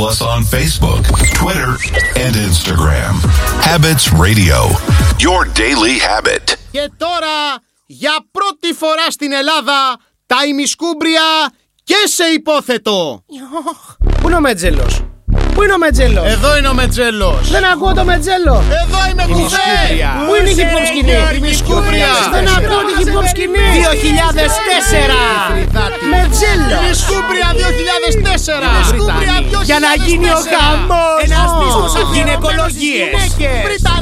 Follow us on Facebook, Twitter, and Instagram. Habits Radio, your daily habit. Και τώρα, για πρώτη φορά στην Ελλάδα, τα ημισκούμπρια και σε υπόθετο. Πού είναι ο Μετζέλος? Πού είναι ο Μετζέλος? Εδώ είναι ο Μετζέλος. Δεν ακούω το Μετζέλο. Εδώ είμαι κουβέ. Πού είναι η hip hop σκηνή? Ημισκούμπρια. Δεν ακούω τη hip hop σκηνή. 2004. Μετζέλο. Ημισκούμπρια 2004. Ημισκούμπρια 2004. Για να γίνει ο χαμός. Ένας δίσκος από γυναικολογίες. Βρυτανία.